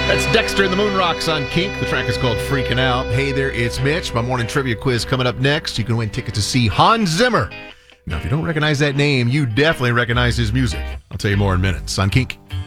That's Dexter and the Moon Rocks on Kink. The track is called Freaking Out. Hey there, it's Mitch. My morning trivia quiz coming up next. You can win tickets to see Hans Zimmer. Now, if you don't recognize that name, you definitely recognize his music. I'll tell you more in minutes on Kink.